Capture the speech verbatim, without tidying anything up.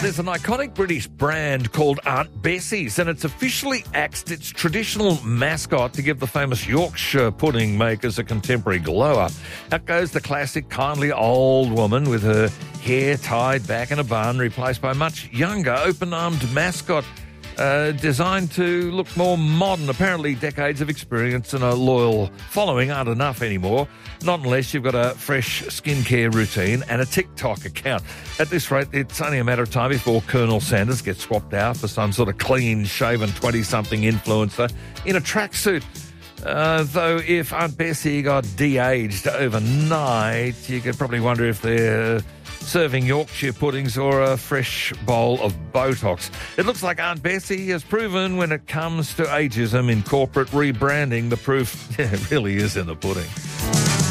There's an iconic British brand called Aunt Bessie's, and it's officially axed its traditional mascot to give the famous Yorkshire pudding makers a contemporary glow-up. Out goes the classic kindly old woman with her hair tied back in a bun, replaced by a much younger, open-armed mascot uh, designed to look more modern. Apparently, decades of experience and a loyal following aren't enough anymore. Not unless you've got a fresh skincare routine and a TikTok account. At this rate, it's only a matter of time before Colonel Sanders gets swapped out for some sort of clean-shaven twenty-something influencer in a tracksuit. Uh, though if Aunt Bessie got de-aged overnight, you could probably wonder if they're serving Yorkshire puddings or a fresh bowl of Botox. It looks like Aunt Bessie has proven when it comes to ageism in corporate rebranding, the proof yeah, really is in the pudding.